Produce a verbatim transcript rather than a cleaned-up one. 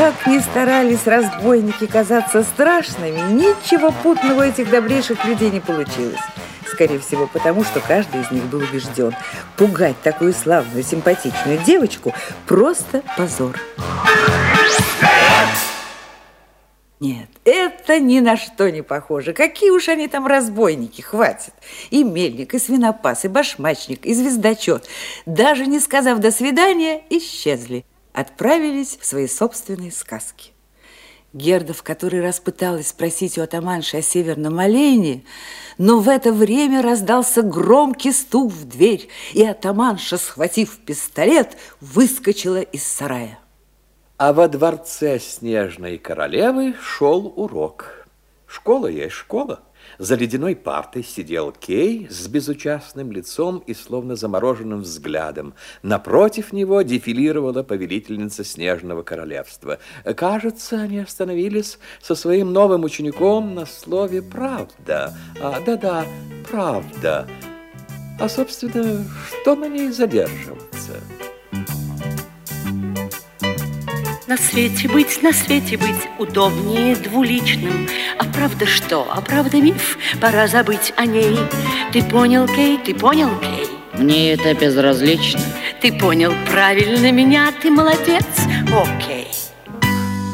Как ни старались разбойники казаться страшными, ничего путного у этих добрейших людей не получилось. Скорее всего, потому что каждый из них был убежден, пугать такую славную, симпатичную девочку – просто позор. Нет, это ни на что не похоже. Какие уж они там разбойники, хватит. И мельник, и свинопас, и башмачник, и звездочет, даже не сказав «до свидания», исчезли. Отправились в свои собственные сказки. Герда в который раз пыталась спросить у атаманши о северном олене, но в это время раздался громкий стук в дверь, и атаманша, схватив пистолет, выскочила из сарая. А во дворце Снежной Королевы шел урок. Школа есть школа. За ледяной партой сидел Кей с безучастным лицом и словно замороженным взглядом. Напротив него дефилировала повелительница Снежного Королевства. Кажется, они остановились со своим новым учеником на слове «правда». А, да-да, «правда». А, собственно, что на ней задерживаться? На свете быть, на свете быть удобнее двуличным. А правда что? А правда миф? Пора забыть о ней. Ты понял, Кей? Ты понял, Кей? Мне это безразлично. Ты понял правильно меня, ты молодец. Окей.